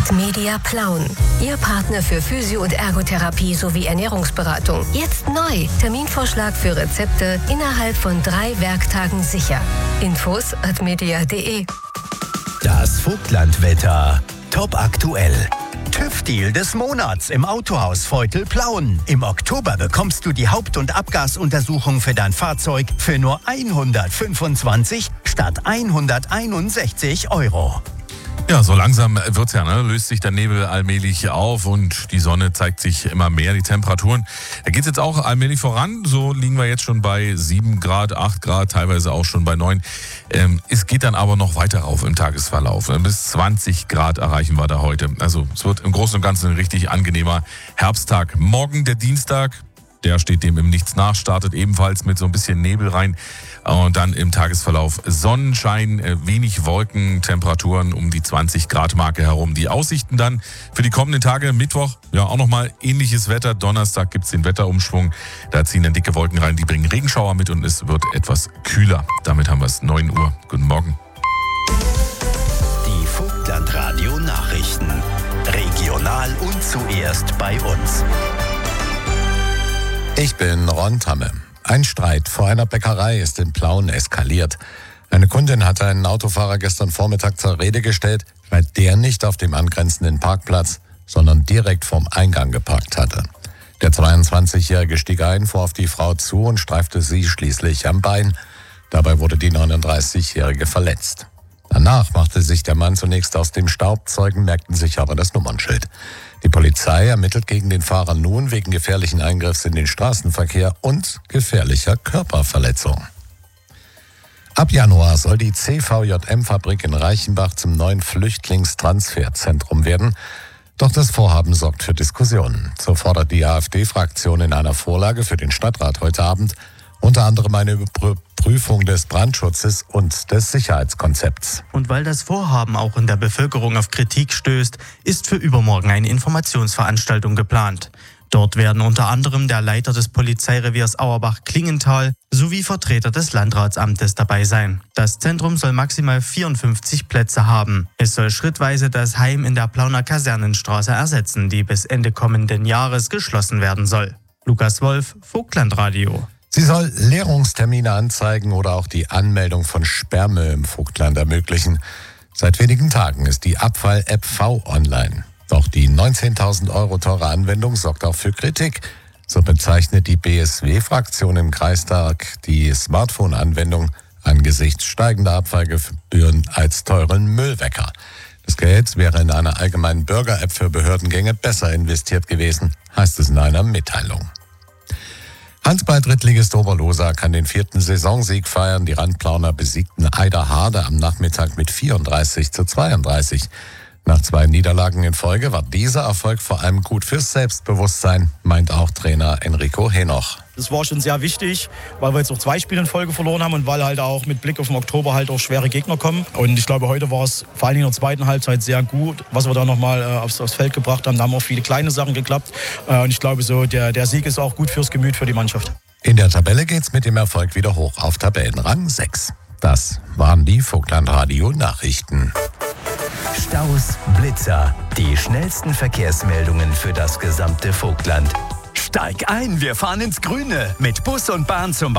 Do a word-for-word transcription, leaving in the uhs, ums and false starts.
ist Media Plauen. Ihr Partner für Physio- und Ergotherapie sowie Ernährungsberatung. Jetzt neu. Terminvorschlag für Rezepte innerhalb von drei Werktagen sicher. Infos at media punkt de. Das Vogtlandwetter. Top aktuell. TÜV-Deal des Monats im Autohaus Veutel-Plauen. Im Oktober bekommst du die Haupt- und Abgasuntersuchung für dein Fahrzeug für nur hundertfünfundzwanzig statt hunderteinundsechzig Euro. Ja, so langsam wird's ja, ne? Löst sich der Nebel allmählich auf und die Sonne zeigt sich immer mehr. Die Temperaturen, da geht's jetzt auch allmählich voran. So liegen wir jetzt schon bei sieben Grad, acht Grad, teilweise auch schon bei neun. Ähm, es geht dann aber noch weiter rauf im Tagesverlauf. Bis zwanzig Grad erreichen wir da heute. Also es wird im Großen und Ganzen ein richtig angenehmer Herbsttag. Morgen der Dienstag, der steht dem im Nichts nach, startet ebenfalls mit so ein bisschen Nebel rein. Und dann im Tagesverlauf Sonnenschein, wenig Wolken, Temperaturen um die zwanzig Grad Marke herum. Die Aussichten dann für die kommenden Tage, Mittwoch, ja auch nochmal ähnliches Wetter. Donnerstag gibt's den Wetterumschwung. Da ziehen dann dicke Wolken rein, die bringen Regenschauer mit und es wird etwas kühler. Damit haben wir es, neun Uhr. Guten Morgen. Die Vogtlandradio Nachrichten. Regional und zuerst bei uns. Ich bin Ron Tamme. Ein Streit vor einer Bäckerei ist in Plauen eskaliert. Eine Kundin hatte einen Autofahrer gestern Vormittag zur Rede gestellt, weil der nicht auf dem angrenzenden Parkplatz, sondern direkt vorm Eingang geparkt hatte. Der zweiundzwanzigjährige stieg ein, fuhr auf die Frau zu und streifte sie schließlich am Bein. Dabei wurde die neununddreißigjährige verletzt. Danach machte sich der Mann zunächst aus dem Staub, Zeugen merkten sich aber das Nummernschild. Die Polizei ermittelt gegen den Fahrer nun wegen gefährlichen Eingriffs in den Straßenverkehr und gefährlicher Körperverletzung. Ab Januar soll die C V J M-Fabrik in Reichenbach zum neuen Flüchtlingstransferzentrum werden. Doch das Vorhaben sorgt für Diskussionen. So fordert die AfD-Fraktion in einer Vorlage für den Stadtrat heute Abend unter anderem eine Überprüfung des Brandschutzes und des Sicherheitskonzepts. Und weil das Vorhaben auch in der Bevölkerung auf Kritik stößt, ist für übermorgen eine Informationsveranstaltung geplant. Dort werden unter anderem der Leiter des Polizeireviers Auerbach-Klingenthal sowie Vertreter des Landratsamtes dabei sein. Das Zentrum soll maximal vierundfünfzig Plätze haben. Es soll schrittweise das Heim in der Plauner Kasernenstraße ersetzen, die bis Ende kommenden Jahres geschlossen werden soll. Lukas Wolf, Vogtlandradio. Sie soll Leerungstermine anzeigen oder auch die Anmeldung von Sperrmüll im Vogtland ermöglichen. Seit wenigen Tagen ist die Abfall-App V online. Doch die neunzehntausend Euro teure Anwendung sorgt auch für Kritik. So bezeichnet die B S W-Fraktion im Kreistag die Smartphone-Anwendung angesichts steigender Abfallgebühren als teuren Müllwecker. Das Geld wäre in einer allgemeinen Bürger-App für Behördengänge besser investiert gewesen, heißt es in einer Mitteilung. Handball-Drittligist Oberlosa kann den vierten Saisonsieg feiern. Die Randplauner besiegten Eider Harde am Nachmittag mit vierunddreißig zu zweiunddreißig. Nach zwei Niederlagen in Folge war dieser Erfolg vor allem gut fürs Selbstbewusstsein, meint auch Trainer Enrico Henoch. Das war schon sehr wichtig, weil wir jetzt auch zwei Spiele in Folge verloren haben und weil halt auch mit Blick auf den Oktober halt auch schwere Gegner kommen. Und ich glaube, heute war es vor allen Dingen in der zweiten Halbzeit sehr gut, was wir da nochmal äh, aufs, aufs Feld gebracht haben. Da haben auch viele kleine Sachen geklappt. Äh, und ich glaube, so der, der Sieg ist auch gut fürs Gemüt für die Mannschaft. In der Tabelle geht's mit dem Erfolg wieder hoch auf Tabellenrang sechs. Das waren die Vogtlandradio-Nachrichten. Staus, Blitzer, die schnellsten Verkehrsmeldungen für das gesamte Vogtland. Steig ein, wir fahren ins Grüne mit Bus und Bahn zum